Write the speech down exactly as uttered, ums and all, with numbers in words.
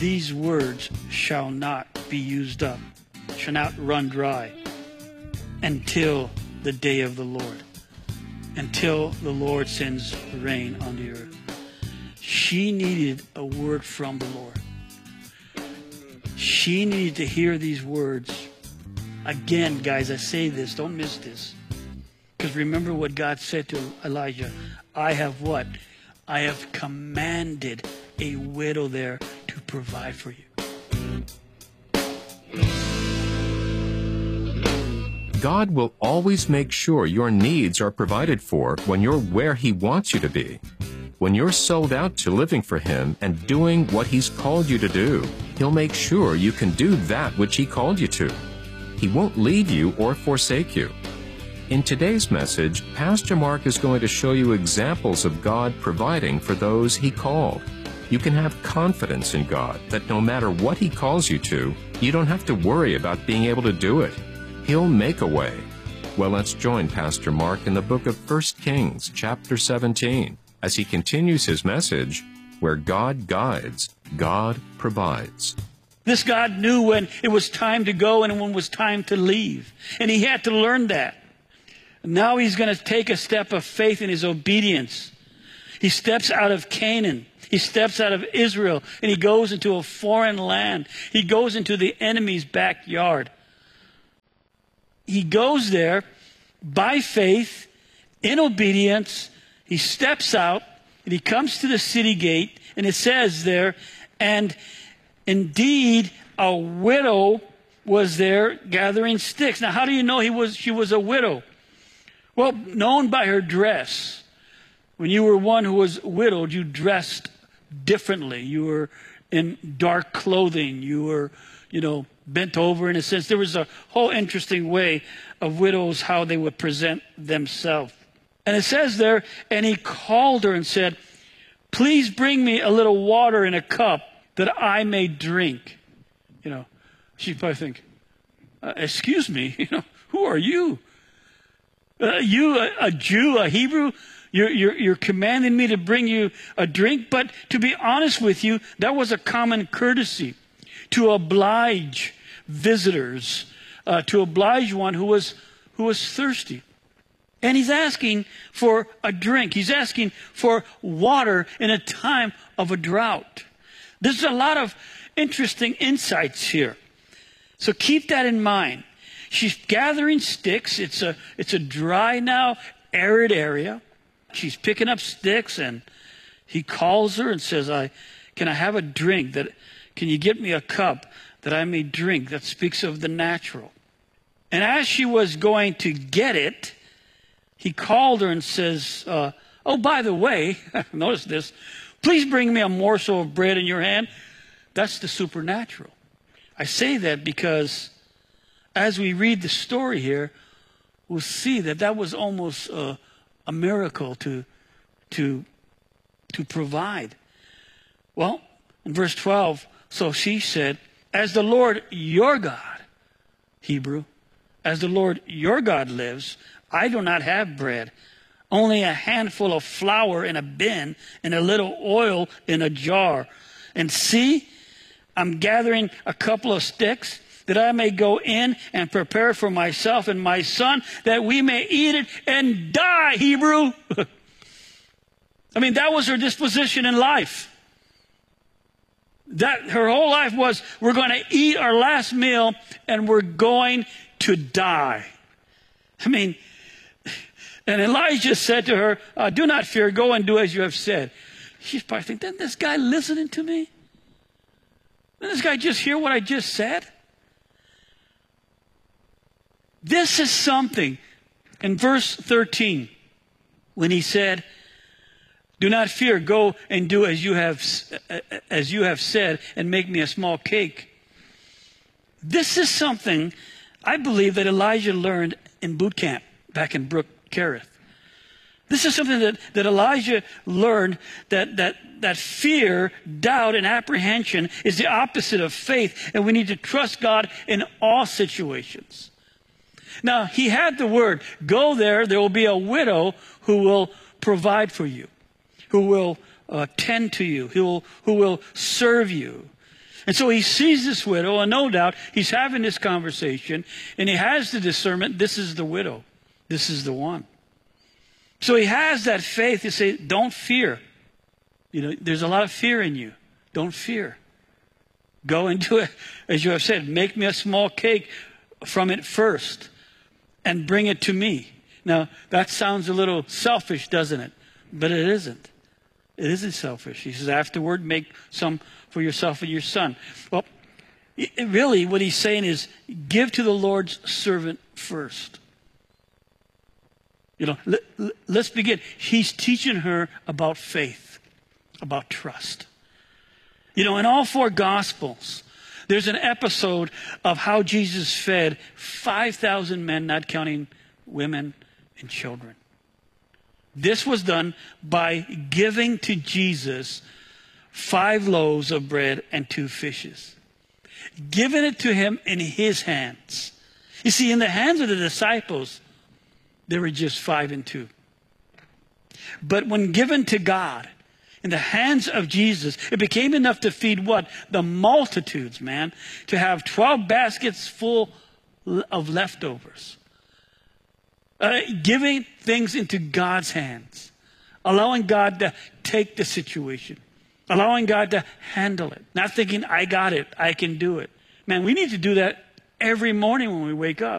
these words shall not be used up, shall not run dry until the day of the Lord, until the Lord sends rain on the earth. She needed a word from the Lord. She needed to hear these words. Again, guys, I say this, don't miss this. Because remember what God said to Elijah. I have what? I have commanded a widow there to provide for you. God will always make sure your needs are provided for when you're where He wants you to be. When you're sold out to living for Him and doing what He's called you to do, He'll make sure you can do that which He called you to. He won't leave you or forsake you. In today's message, Pastor Mark is going to show you examples of God providing for those He called. You can have confidence in God that no matter what He calls you to, you don't have to worry about being able to do it. He'll make a way. Well, let's join Pastor Mark in the book of First Kings, chapter seventeen, as he continues his message, Where God Guides, God Provides. This God knew when it was time to go and when it was time to leave. And he had to learn that. Now he's going to take a step of faith in his obedience. He steps out of Canaan. He steps out of Israel and he goes into a foreign land. He goes into the enemy's backyard. He goes there by faith, in obedience. He steps out and he comes to the city gate, and it says there, and indeed a widow was there gathering sticks. Now, how do you know he was? She was a widow? Well, known by her dress. When you were one who was widowed, you dressed differently. You were in dark clothing. You were, you know, bent over in a sense. There was a whole interesting way of widows, how they would present themselves. And it says there, and he called her and said, please bring me a little water in a cup that I may drink. You know, she'd probably think, uh, excuse me, you know, who are you? Uh, you, a, a Jew, a Hebrew, you're, you're, you're commanding me to bring you a drink? But to be honest with you, that was a common courtesy, to oblige visitors, uh, to oblige one who was, who was thirsty. And he's asking for a drink. He's asking for water in a time of a drought. There's a lot of interesting insights here. So keep that in mind. She's gathering sticks. It's a, it's a dry now, arid area. She's picking up sticks, and he calls her and says, I, can I have a drink? That, can you get me a cup that I may drink? That speaks of the natural. And as she was going to get it, he called her and says, uh, oh, by the way, notice this, please bring me a morsel of bread in your hand. That's the supernatural. I say that because as we read the story here, we'll see that that was almost a, a miracle to, to, to provide. Well, in verse twelve, so she said, as the Lord your God, Hebrew, as the Lord your God lives, I do not have bread, only a handful of flour in a bin and a little oil in a jar. And see, I'm gathering a couple of sticks that I may go in and prepare for myself and my son that we may eat it and die, Hebrew. I mean, that was her disposition in life. That her whole life was, we're going to eat our last meal and we're going to die. I mean, and Elijah said to her, uh, do not fear, go and do as you have said. She's probably thinking, didn't this guy listening to me? Didn't this guy just hear what I just said? This is something. In verse thirteen, when he said, do not fear, go and do as you have, as you have said, and make me a small cake. This is something I believe that Elijah learned in boot camp back in Brook Kerith. This is something that, that Elijah learned, that, that, that fear, doubt, and apprehension is the opposite of faith, and we need to trust God in all situations. Now, he had the word, go there, there will be a widow who will provide for you, who will uh, tend to you, who will, who will serve you. And so he sees this widow, and no doubt he's having this conversation, and he has the discernment, this is the widow. This is the one. So he has that faith to say, don't fear. You know, there's a lot of fear in you. Don't fear. Go and do it, as you have said, make me a small cake from it first and bring it to me. Now, that sounds a little selfish, doesn't it? But it isn't. It isn't selfish. He says, afterward, make some for yourself and your son. Well, it, really what he's saying is, give to the Lord's servant first. You know, let, let's begin. He's teaching her about faith, about trust. You know, in all four Gospels, there's an episode of how Jesus fed five thousand men, not counting women and children. This was done by giving to Jesus five loaves of bread and two fishes. Giving it to him in his hands. You see, in the hands of the disciples, there were just five and two. But when given to God, in the hands of Jesus, it became enough to feed what? The multitudes, man. To have twelve baskets full of leftovers. Uh, giving things into God's hands. Allowing God to take the situation. Allowing God to handle it. Not thinking, I got it, I can do it. Man, we need to do that every morning when we wake up.